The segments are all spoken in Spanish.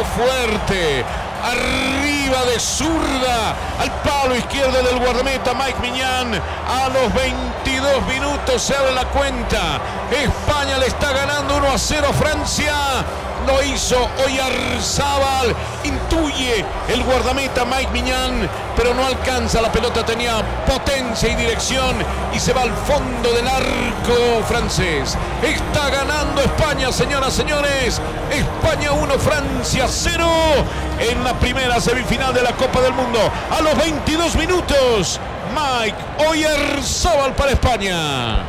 fuerte. Arriba de zurda al palo izquierdo del guardameta Mike Maignan. A los 22 minutos se abre la cuenta. España le está ganando 1-0 a Francia. Lo hizo Oyarzábal, intuye el guardameta Mike Maignan, pero no alcanza, la pelota tenía potencia y dirección y se va al fondo del arco francés. Está ganando España, señoras, señores. España 1, Francia 0 en la primera semifinal de la Copa del Mundo. A los 22 minutos, Mike Oyarzábal para España.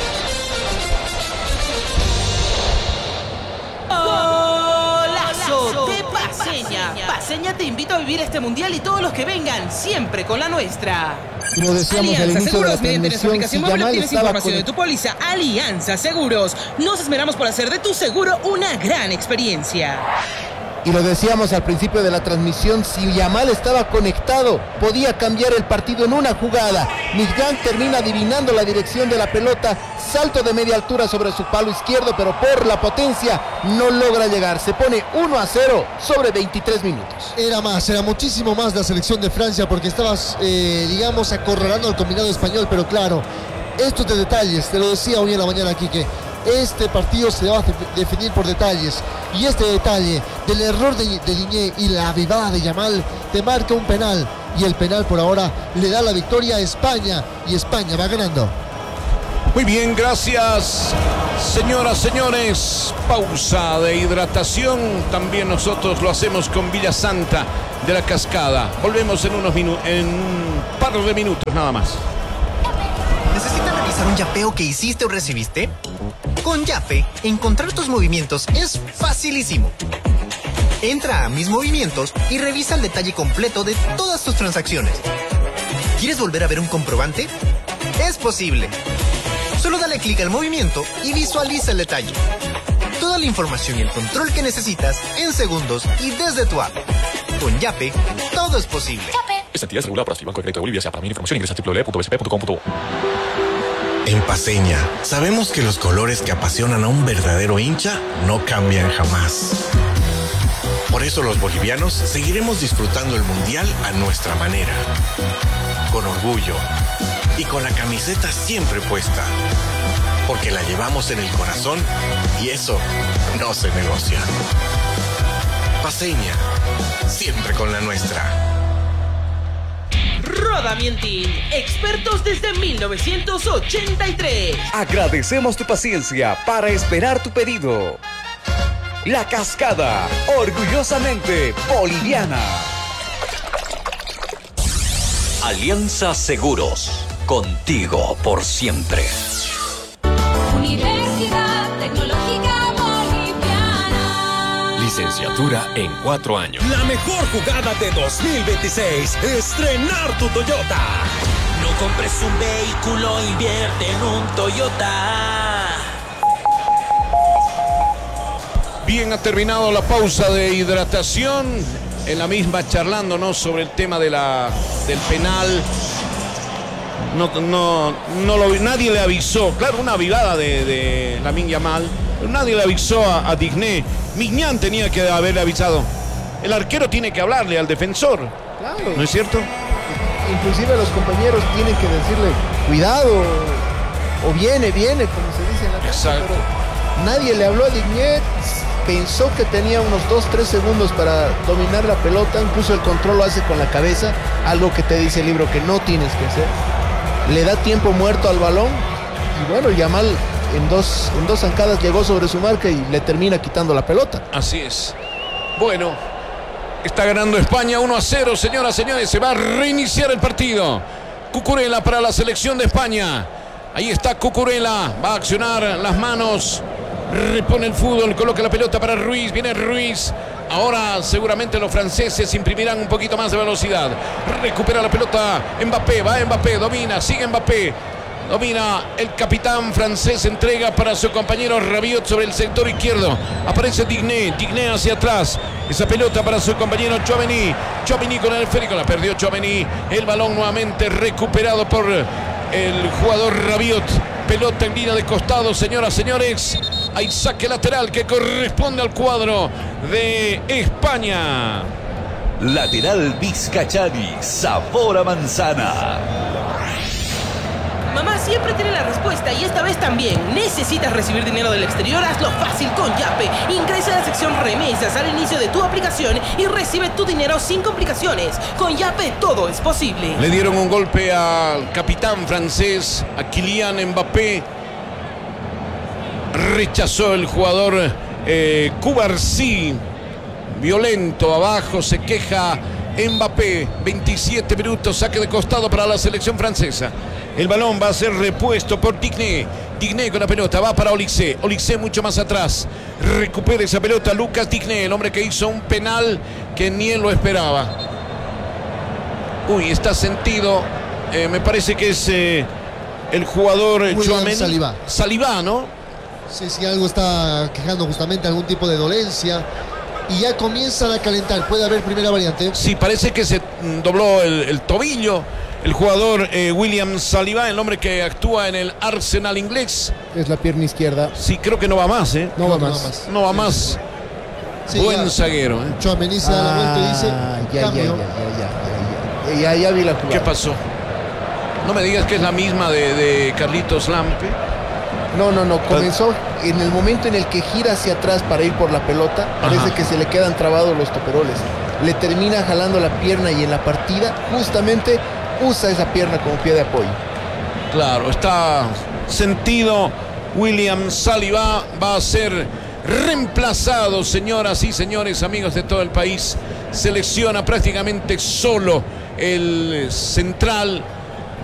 De Paceña. Paceña te invito a vivir este mundial y todos los que vengan, siempre con la nuestra. Como decíamos al inicio Seguros, de la mediante nuestra aplicación móvil obtienes información de con... tu póliza. Alianza Seguros. Nos esmeramos por hacer de tu seguro una gran experiencia. Y lo decíamos al principio de la transmisión, si Yamal estaba conectado, podía cambiar el partido en una jugada. Maignan termina adivinando la dirección de la pelota, salto de media altura sobre su palo izquierdo, pero por la potencia no logra llegar. Se pone 1-0 sobre 23 minutos. Era muchísimo más la selección de Francia, porque estabas, digamos, acorralando al combinado español, pero claro, estos de detalles, te lo decía hoy en la mañana, Quique. Este partido se va a definir por detalles, y este detalle del error de Digne y la avivada de Yamal te marca un penal, y el penal por ahora le da la victoria a España, y España va ganando. Muy bien, gracias, señoras, señores. Pausa de hidratación, también nosotros lo hacemos con Villa Santa de la Cascada. Volvemos en un par de minutos nada más. ¿Necesitas revisar un yapeo que hiciste o recibiste? Con Yape, encontrar tus movimientos es facilísimo. Entra a Mis Movimientos y revisa el detalle completo de todas tus transacciones. ¿Quieres volver a ver un comprobante? Es posible. Solo dale clic al movimiento y visualiza el detalle. Toda la información y el control que necesitas en segundos y desde tu app. Con Yape, todo es posible. Esta entidad es regulada por Banco de Crédito de Bolivia. Para mayor información ingresa a www.bcp.com.bo. En Paceña, sabemos que los colores que apasionan a un verdadero hincha no cambian jamás. Por eso los bolivianos seguiremos disfrutando el Mundial a nuestra manera. Con orgullo y con la camiseta siempre puesta. Porque la llevamos en el corazón y eso no se negocia. Paceña, siempre con la nuestra. Rodamientin, expertos desde 1983. Agradecemos tu paciencia para esperar tu pedido. La Cascada, orgullosamente boliviana. Alianza Seguros, contigo por siempre. Universidad Tecnológica Boliviana. Licenciatura en 4 años. La mejor jugada de 2026. Estrenar tu Toyota. No compres un vehículo, invierte en un Toyota. Bien, ha terminado la pausa de hidratación. En la misma charlándonos sobre el tema del penal. Nadie le avisó. Claro, una avivada de Lamine Yamal. Pero nadie le avisó a Digne. Maignan tenía que haberle avisado. El arquero tiene que hablarle al defensor. Claro. ¿No es cierto? Inclusive los compañeros tienen que decirle, cuidado, o viene, como se dice en la casa. Exacto. Pero nadie le habló a Digne. Pensó que tenía unos 2-3 segundos para dominar la pelota. Incluso el control lo hace con la cabeza. Algo que te dice el libro que no tienes que hacer. Le da tiempo muerto al balón. Y bueno, Yamal en dos zancadas llegó sobre su marca y le termina quitando la pelota. Así es. Bueno, está ganando España 1-0, señoras, señores. Se va a reiniciar el partido. Cucurella para la selección de España. Ahí está Cucurella. Va a accionar las manos. Repone el fútbol, coloca la pelota para Ruiz. Viene Ruiz. Ahora seguramente los franceses imprimirán un poquito más de velocidad. Recupera la pelota Mbappé. Va Mbappé, domina, sigue Mbappé. Domina el capitán francés, entrega para su compañero Rabiot sobre el sector izquierdo. Aparece Digne hacia atrás. Esa pelota para su compañero Tchouaméni. Tchouaméni con el esférico, la perdió Tchouaméni. El balón nuevamente recuperado por el jugador Rabiot. Pelota en línea de costado, señoras, señores. Hay saque lateral que corresponde al cuadro de España. Lateral Vizcachani, sabor a manzana. Mamá siempre tiene la respuesta y esta vez también. ¿Necesitas recibir dinero del exterior? Hazlo fácil con Yape. Ingresa a la sección remesas al inicio de tu aplicación y recibe tu dinero sin complicaciones. Con Yape todo es posible. Le dieron un golpe al capitán francés, a Kylian Mbappé. Rechazó el jugador Cubarsí. Violento abajo, se queja Mbappé. 27 minutos, saque de costado para la selección francesa. El balón va a ser repuesto por Digné. Digné con la pelota, va para Olise. Olise mucho más atrás. Recupera esa pelota Lucas Digné, el hombre que hizo un penal que ni él lo esperaba. Uy, está sentido. Me parece que es el jugador Saliba, ¿no? Sí, algo está quejando justamente, algún tipo de dolencia. Y ya comienzan a calentar. Puede haber primera variante. Sí, parece que se dobló el tobillo. El jugador William Saliba, el hombre que actúa en el Arsenal inglés. Es la pierna izquierda. Sí, creo que no va más, ¿eh? No va más. No va más. Sí, buen zaguero, ¿eh? Tchouaméni se da la vuelta y dice, cambio. Ya vi la jugada. ¿Qué pasó? No me digas que es la misma de Carlitos Lampe. No. Comenzó en el momento en el que gira hacia atrás para ir por la pelota. Parece que se le quedan trabados los toperoles. Le termina jalando la pierna y en la partida justamente usa esa pierna como pie de apoyo. Claro, está sentido. William Saliba va a ser reemplazado, señoras y señores, amigos de todo el país. Selecciona prácticamente solo el central